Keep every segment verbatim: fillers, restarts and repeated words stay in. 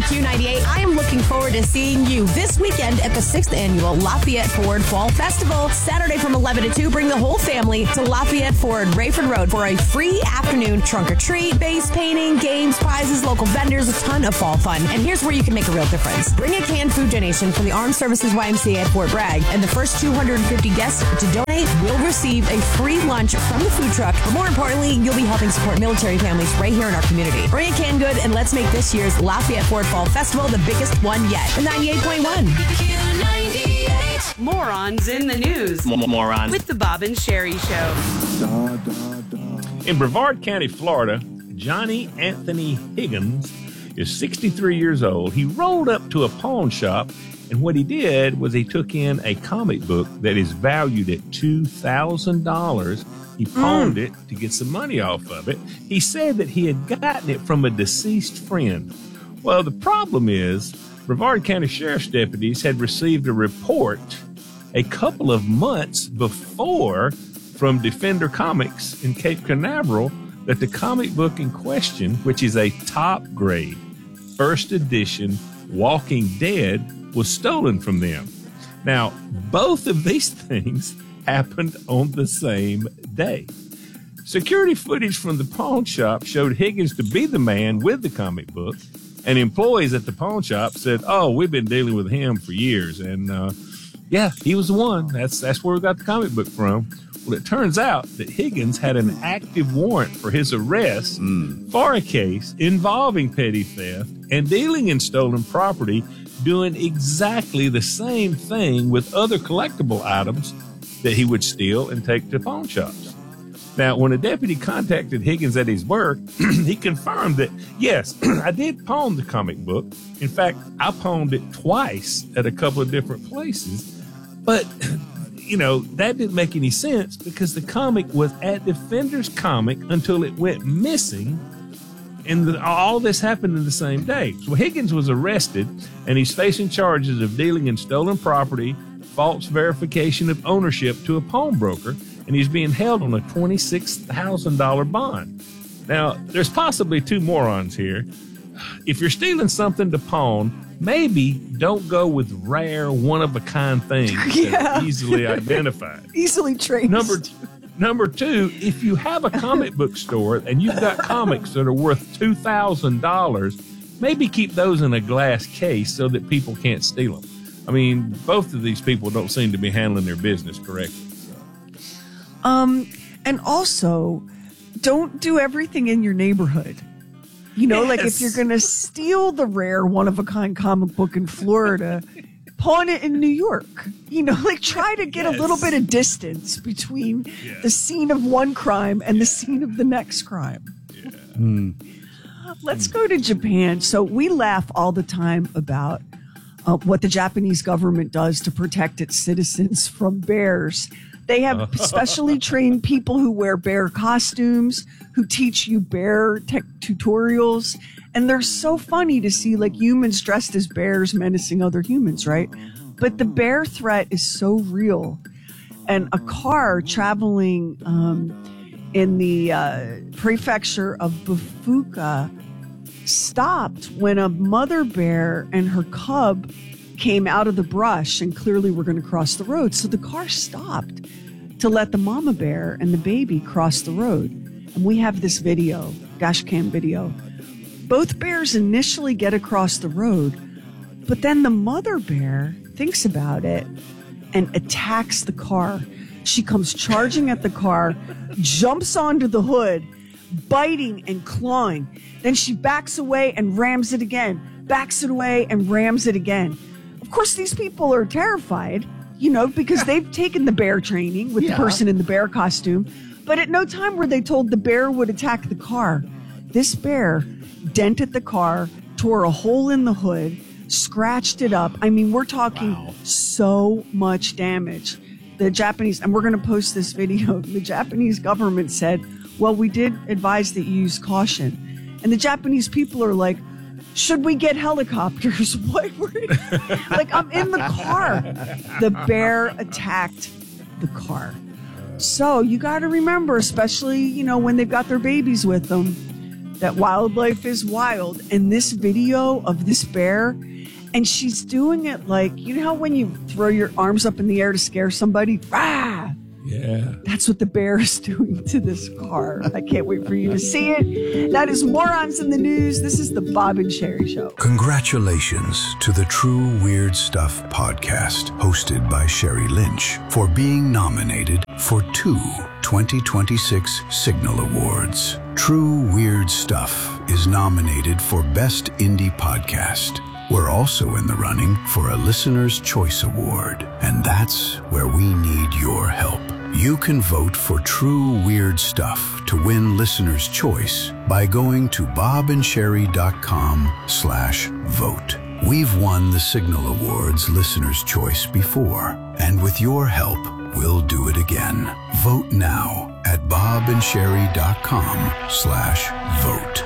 Q ninety-eight. I am looking forward to seeing you this weekend at the sixth Annual Lafayette Ford Fall Festival. Saturday from eleven to two, bring the whole family to Lafayette Ford, Rayford Road for a free afternoon trunk or treat, base painting, games, prizes, local vendors, a ton of fall fun. And here's where you can make a real difference. Bring a canned food donation from the Armed Services Y M C A at Fort Bragg, and the first two hundred fifty guests to donate will receive a free lunch from the food truck. But more importantly, you'll be helping support military families right here in our community. Bring a canned good and let's make this year's Lafayette Ford Fall Festival the biggest one yet. ninety-eight point one. Morons in the news. Morons. With the Bob and Sherry Show. In Brevard County, Florida, Johnny Anthony Higgins is sixty-three years old. He rolled up to a pawn shop, and what he did was he took in a comic book that is valued at two thousand dollars. He pawned mm. it to get some money off of it. He said that he had gotten it from a deceased friend. Well, the problem is Brevard County Sheriff's deputies had received a report a couple of months before from Defender Comics in Cape Canaveral that the comic book in question, which is a top grade first edition Walking Dead, was stolen from them. Now, both of these things happened on the same day. Security footage from the pawn shop showed Higgins to be the man with the comic book, and employees at the pawn shop said, oh, we've been dealing with him for years, and uh, yeah, he was the one. That's that's where we got the comic book from. Well, it turns out that Higgins had an active warrant for his arrest mm. for a case involving petty theft and dealing in stolen property, doing exactly the same thing with other collectible items that he would steal and take to pawn shops. Now, when a deputy contacted Higgins at his work, he confirmed that, yes, I did pawn the comic book. In fact, I pawned it twice at a couple of different places. But, you know, that didn't make any sense because the comic was at Defender's Comic until it went missing. And the, all this happened in the same day. So Higgins was arrested, and he's facing charges of dealing in stolen property, false verification of ownership to a pawnbroker, and he's being held on a twenty-six thousand dollars bond. Now, there's possibly two morons here. If you're stealing something to pawn, maybe don't go with rare, one-of-a-kind things yeah. that are easily identified. Easily traced. Number two. Number two, if you have a comic book store and you've got comics that are worth two thousand dollars, maybe keep those in a glass case so that people can't steal them. I mean, both of these people don't seem to be handling their business correctly. So. Um, and also, don't do everything in your neighborhood. You know, yes. like if you're going to steal the rare one-of-a-kind comic book in Florida, pawn it in New York. You know, like try to get yes. a little bit of distance between yeah. the scene of one crime and the scene of the next crime. Yeah. Mm. Let's go to Japan. So we laugh all the time about uh, what the Japanese government does to protect its citizens from bears. They have specially trained people who wear bear costumes, who teach you bear tech tutorials. And they're so funny to see like humans dressed as bears menacing other humans, right? But the bear threat is so real. And a car traveling um, in the uh, prefecture of Bufuka stopped when a mother bear and her cub came out of the brush and clearly were going to cross the road. So the car stopped to let the mama bear and the baby cross the road. And we have this video, dash cam video. Both bears initially get across the road, but then the mother bear thinks about it and attacks the car. She comes charging at the car, jumps onto the hood, biting and clawing. Then she backs away and rams it again, backs it away and rams it again. Of course, these people are terrified, you know, because they've taken the bear training with yeah. the person in the bear costume. But at no time were they told the bear would attack the car. This bear dented the car, tore a hole in the hood, scratched it up. I mean, we're talking wow. so much damage. The Japanese, and we're going to post this video, the Japanese government said, well, we did advise that you use caution. And the Japanese people are like, should we get helicopters? What? Like, I'm in the car. The bear attacked the car. So you got to remember, especially, you know, when they've got their babies with them, that wildlife is wild. And this video of this bear, and she's doing it like, you know how when you throw your arms up in the air to scare somebody? Rah! Yeah. That's what the bear is doing to this car. I can't wait for you to see it. That is Morons in the News. This is the Bob and Sherry Show. Congratulations to the True Weird Stuff podcast, hosted by Sherry Lynch, for being nominated for two twenty twenty-six Signal Awards. True Weird Stuff is nominated for Best Indie Podcast. We're also in the running for a Listener's Choice Award, and that's where we need your help. You can vote for True Weird Stuff to win Listener's Choice by going to bobandsherry.com slash vote. We've won the Signal Awards Listener's Choice before, and with your help, we'll do it again. Vote now at bobandsherry.com slash vote.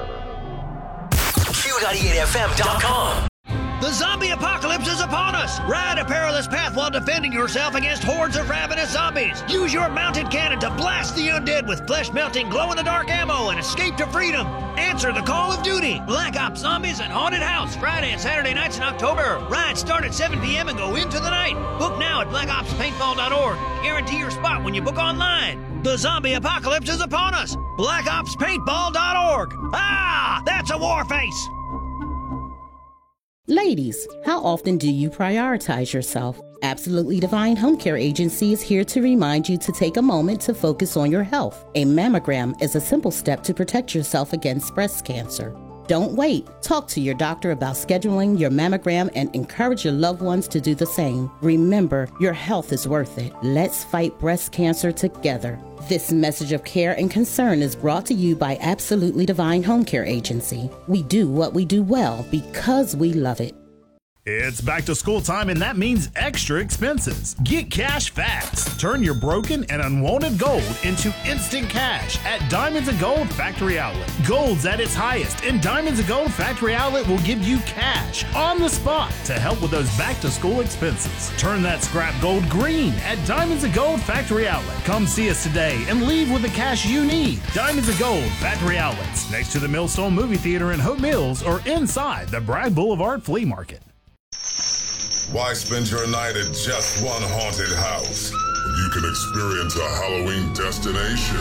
Q ninety-eight F M dot com. The zombie apocalypse is upon us! Ride a perilous path while defending yourself against hordes of ravenous zombies. Use your mounted cannon to blast the undead with flesh-melting, glow-in-the-dark ammo and escape to freedom. Answer the call of duty. Black Ops Zombies and Haunted House, Friday and Saturday nights in October. Rides start at seven p.m. and go into the night. Book now at black ops paintball dot org. Guarantee your spot when you book online. The zombie apocalypse is upon us. black ops paintball dot org. Ah, that's a war face! Ladies, how often do you prioritize yourself? Absolutely Divine Home Care Agency is here to remind you to take a moment to focus on your health. A mammogram is a simple step to protect yourself against breast cancer. Don't wait. Talk to your doctor about scheduling your mammogram and encourage your loved ones to do the same. Remember, your health is worth it. Let's fight breast cancer together. This message of care and concern is brought to you by Absolutely Divine Home Care Agency. We do what we do well because we love it. It's back to school time, and that means extra expenses. Get cash fast. Turn your broken and unwanted gold into instant cash at Diamonds and Gold Factory Outlet. Gold's at its highest, and Diamonds and Gold Factory Outlet will give you cash on the spot to help with those back to school expenses. Turn that scrap gold green at Diamonds and Gold Factory Outlet. Come see us today and leave with the cash you need. Diamonds and Gold Factory Outlets, next to the Millstone Movie Theater in Hope Mills or inside the Bragg Boulevard Flea Market. Why spend your night at just one haunted house when you can experience a Halloween destination?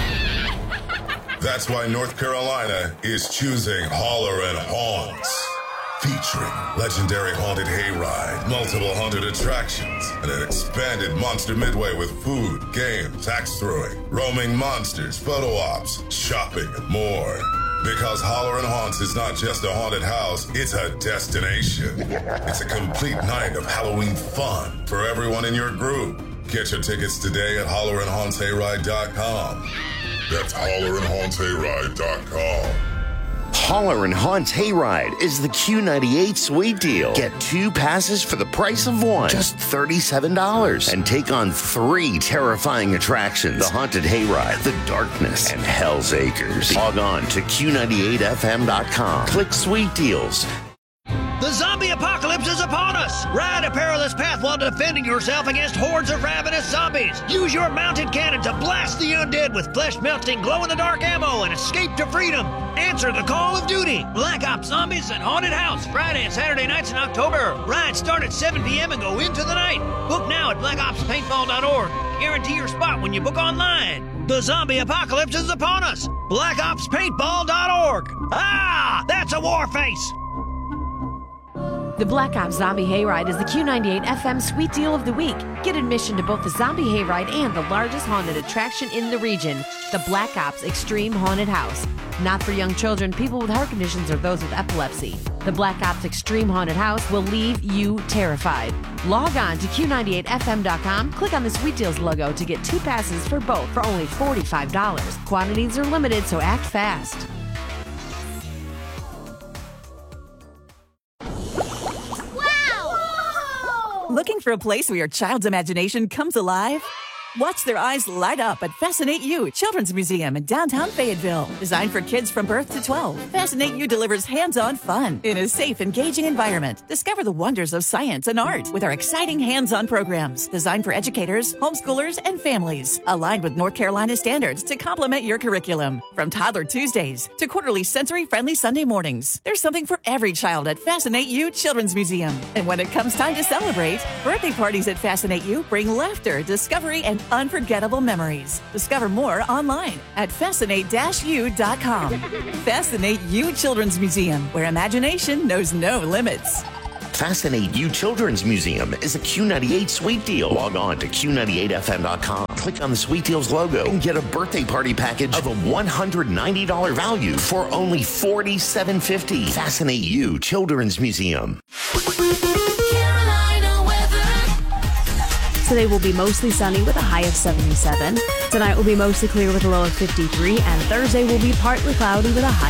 That's why North Carolina is choosing Holler and Haunts. Featuring legendary haunted hayride, multiple haunted attractions, and an expanded Monster Midway with food, games, axe throwing, roaming monsters, photo ops, shopping, and more. Because Holler and Haunts is not just a haunted house, it's a destination. It's a complete night of Halloween fun for everyone in your group. Get your tickets today at holler and haunts hayride dot com. That's holler and haunts hayride dot com. Holler and Haunts Hayride is the Q ninety-eight sweet deal. Get two passes for the price of one, just thirty-seven dollars, and take on three terrifying attractions: the Haunted Hayride, the Darkness, and Hell's Acres. Log on to Q ninety-eight F M dot com. Click Sweet Deals. The zombie apocalypse is upon us! Ride a perilous path while defending yourself against hordes of ravenous zombies. Use your mounted cannon to blast the undead with flesh-melting, glow-in-the-dark ammo and escape to freedom. Answer the call of duty. Black Ops Zombies and Haunted House, Friday and Saturday nights in October. Rides start at seven p.m. and go into the night. Book now at black ops paintball dot org. Guarantee your spot when you book online. The zombie apocalypse is upon us. black ops paintball dot org. Ah, that's a war face! The Black Ops Zombie Hayride is the Q ninety-eight F M Sweet Deal of the Week. Get admission to both the Zombie Hayride and the largest haunted attraction in the region, the Black Ops Extreme Haunted House. Not for young children, people with heart conditions, or those with epilepsy. The Black Ops Extreme Haunted House will leave you terrified. Log on to Q ninety-eight F M dot com, click on the Sweet Deals logo to get two passes for both for only forty-five dollars. Quantities are limited, so act fast. Looking for a place where your child's imagination comes alive? Watch their eyes light up at Fascinate You Children's Museum in downtown Fayetteville. Designed for kids from birth to twelve, Fascinate You delivers hands-on fun in a safe, engaging environment. Discover the wonders of science and art with our exciting hands-on programs designed for educators, homeschoolers, and families. Aligned with North Carolina standards to complement your curriculum. From Toddler Tuesdays to quarterly sensory-friendly Sunday mornings, there's something for every child at Fascinate You Children's Museum. And when it comes time to celebrate, birthday parties at Fascinate You bring laughter, discovery, and unforgettable memories. Discover more online at fascinate u dot com. Fascinate You Children's Museum, where imagination knows no limits. Fascinate You Children's Museum is a Q ninety-eight Sweet Deal. Log on to Q ninety-eight F M dot com. Click on the Sweet Deals logo and get a birthday party package of a one hundred ninety dollars value for only forty-seven fifty. Fascinate You Children's Museum. Today will be mostly sunny with a high of seventy-seven. Tonight will be mostly clear with a low of fifty-three. And Thursday will be partly cloudy with a high